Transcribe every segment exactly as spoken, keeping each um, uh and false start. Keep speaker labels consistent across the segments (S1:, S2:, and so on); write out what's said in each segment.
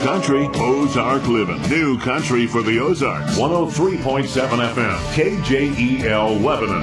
S1: country, Ozark living. New country for the Ozarks. one oh three point seven F M, K J E L Lebanon.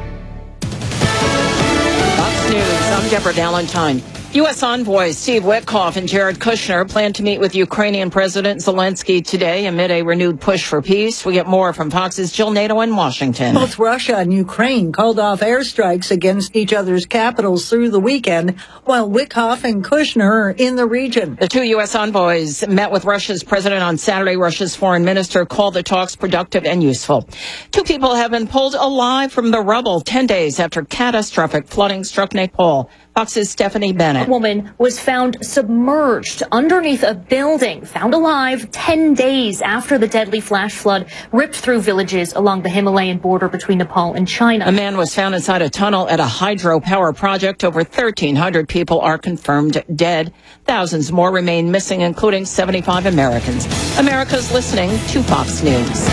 S2: Fox News, I'm Deborah Valentine. U S envoys Steve Witkoff and Jared Kushner plan to meet with Ukrainian President Zelensky today amid a renewed push for peace. We get more from Fox's Jill Nato in Washington.
S3: Both Russia and Ukraine called off airstrikes against each other's capitals through the weekend, while Witkoff and Kushner are in the region.
S2: The two U S envoys met with Russia's president on Saturday. Russia's foreign minister called the talks productive and useful. Two people have been pulled alive from the rubble ten days after catastrophic flooding struck Nepal. Fox's Stephanie Bennett.
S4: A woman was found submerged underneath a building, found alive ten days after the deadly flash flood ripped through villages along the Himalayan border between Nepal and China.
S2: A man was found inside a tunnel at a hydropower project. Over thirteen hundred people are confirmed dead. Thousands more remain missing, including seventy-five Americans. America's listening to Fox News.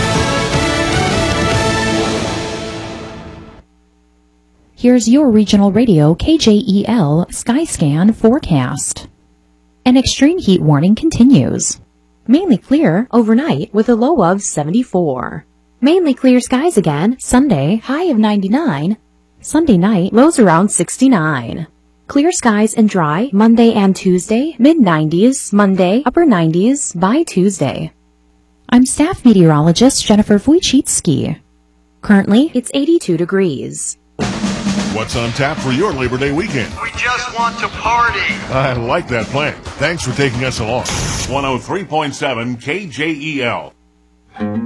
S5: Here's your regional radio K J E L Skyscan forecast. An extreme heat warning continues. Mainly clear overnight with a low of seventy-four. Mainly clear skies again Sunday, high of ninety-nine. Sunday night, lows around sixty-nine. Clear skies and dry Monday and Tuesday, mid nineties, Monday, upper nineties by Tuesday. I'm staff meteorologist Jennifer Wojcicki. Currently, it's eighty-two degrees.
S1: What's on tap for your Labor Day weekend?
S6: We just want to party.
S1: I like that plan. Thanks for taking us along. one oh three point seven K J E L.